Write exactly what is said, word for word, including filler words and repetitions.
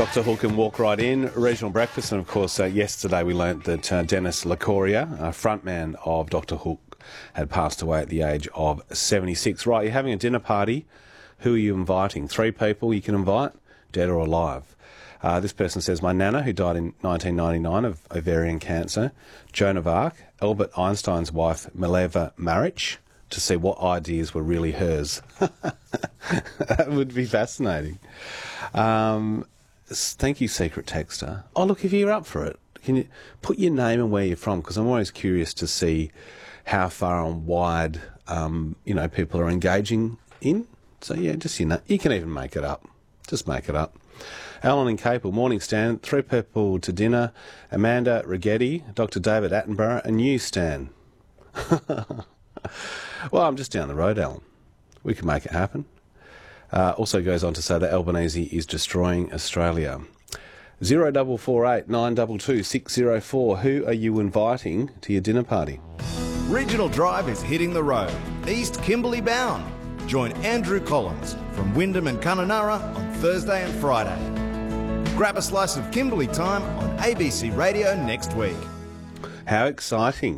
Doctor Hook and Walk Right In, regional breakfast, and of course uh, yesterday we learnt that uh, Dennis Locoria, uh, frontman of Doctor Hook, had passed away at the age of seventy-six. Right, you're having a dinner party. Who are you inviting? Three people you can invite, dead or alive. Uh, this person says, my nana, who died in nineteen ninety-nine of ovarian cancer, Joan of Arc, Albert Einstein's wife, Mileva Maric, to see what ideas were really hers. That would be fascinating. Um, thank you, secret texter. Oh, look, if you're up for it, can you put your name and where you're from? Because I'm always curious to see how far and wide, um, you know, people are engaging in. So, yeah, just, you know, you can even make it up. Just make it up. Alan and Capel, morning Stan, three people to dinner, Amanda Rigetti, Doctor David Attenborough, and you, Stan. Well, I'm just down the road, Alan. We can make it happen. Uh, also goes on to say that Albanese is destroying Australia. Zero double four eight nine two two six zero four. Who are you inviting to your dinner party? Regional Drive is hitting the road, East Kimberley bound. Join Andrew Collins from Wyndham and Kununurra on Thursday and Friday. Grab a slice of Kimberley time on A B C Radio next week. How exciting.